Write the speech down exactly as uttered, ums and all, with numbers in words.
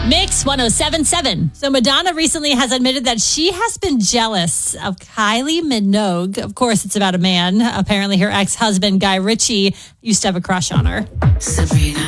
Mix one oh seven point seven. So Madonna recently has admitted that she has been jealous of Kylie Minogue. Of course, it's about a man. Apparently, her ex-husband, Guy Ritchie, used to have a crush on her. Sabrina.